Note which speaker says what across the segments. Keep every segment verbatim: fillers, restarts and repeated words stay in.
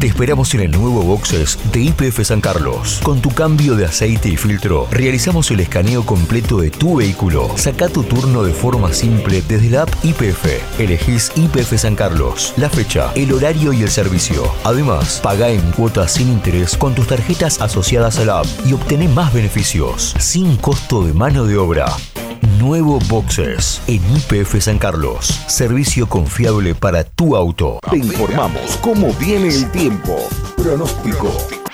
Speaker 1: Te esperamos en el nuevo Boxes de Y P F San Carlos. Con tu cambio de aceite y filtro, realizamos el escaneo completo de tu vehículo. Saca tu turno de forma simple desde la app Y P F. Elegís Y P F San Carlos, la fecha, el horario y el servicio. Además, paga en cuotas sin interés con tus tarjetas asociadas a la app y obtené más beneficios, sin costo de mano de obra. Nuevo Boxes en Y P F San Carlos. Servicio confiable para tu auto.
Speaker 2: Te informamos cómo viene el tiempo. Pronóstico.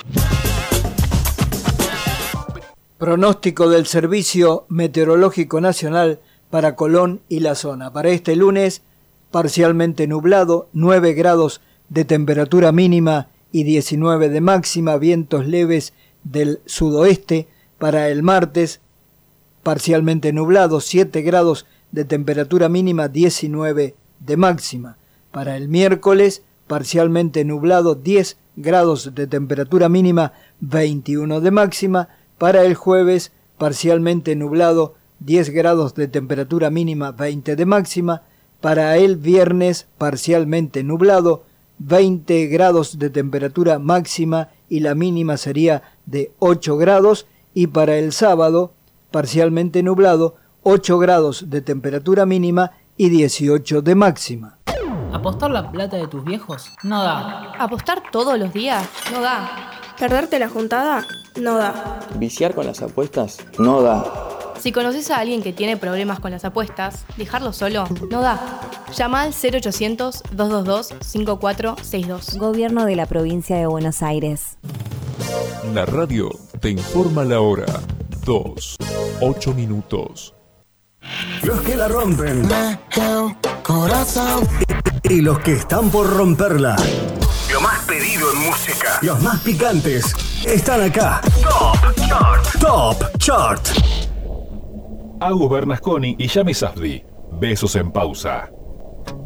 Speaker 3: Pronóstico del Servicio Meteorológico Nacional para Colón y la zona. Para este lunes, parcialmente nublado, nueve grados de temperatura mínima y diecinueve de máxima, vientos leves del sudoeste. Para el martes, parcialmente nublado, siete grados de temperatura mínima, diecinueve de máxima. Para el miércoles, parcialmente nublado, diez grados de temperatura mínima, veintiuno de máxima. Para el jueves, parcialmente nublado, diez grados de temperatura mínima, veinte de máxima. Para el viernes, parcialmente nublado, veinte grados de temperatura máxima y la mínima sería de ocho grados. Y para el sábado, parcialmente nublado, ocho grados de temperatura mínima y dieciocho de máxima.
Speaker 4: ¿Apostar la plata de tus viejos? No da.
Speaker 5: ¿Apostar todos los días? No da.
Speaker 6: ¿Perderte la juntada? No da.
Speaker 7: ¿Viciar con las apuestas? No da.
Speaker 5: Si conoces a alguien que tiene problemas con las apuestas, dejarlo solo no da. Llama al cero ochocientos, dos dos dos, cinco cuatro seis dos.
Speaker 8: Gobierno de la Provincia de Buenos Aires.
Speaker 2: La radio te informa la hora. Dos, ocho minutos.
Speaker 9: Los que la rompen. Y los que están por romperla.
Speaker 10: Lo más pedido en música.
Speaker 9: Los más picantes están acá. Top Chart. Top Chart.
Speaker 2: Agus Bernasconi y Yami Safdie. Besos en pausa.